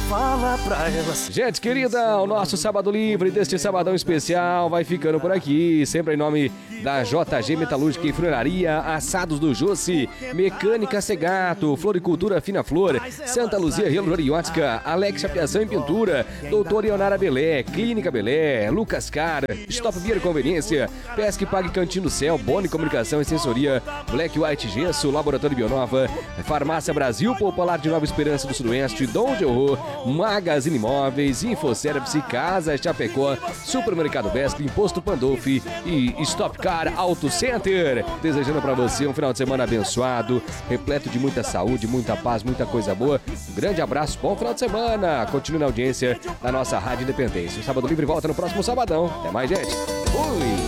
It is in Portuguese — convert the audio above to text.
fala pra elas. Gente querida, o nosso Sábado Livre deste sabadão especial vai ficando por aqui, sempre em nome da JG Metalúrgica e Furaria, Assados do Jossi, Mecânica Segato, Floricultura Fina Flor, Santa Luzia Reloriótica, Alex Chapeação e Pintura, Doutor Ionara Belé, Clínica Belé, Lucas Car, Stop Beer Conveniência, Pesque Pague Cantinho do Céu, Boni Comunicação e Sensoria, Black White Gesso, Laboratório Bionova, Farmácia Brasil, Popular de Nova Esperança do Sudoeste, Dom de Horror, Magazine Imóveis, Infoservice, Casa Chapecó, Supermercado Best, Imposto Pandolfi e Stop Car Auto Center. Desejando pra você um final de semana abençoado, repleto de muita saúde, muita paz, muita coisa boa. Um grande abraço, bom final de semana. Continue na audiência da nossa Rádio Independência. O Sábado Livre volta no próximo sabadão. Até mais, gente. Fui!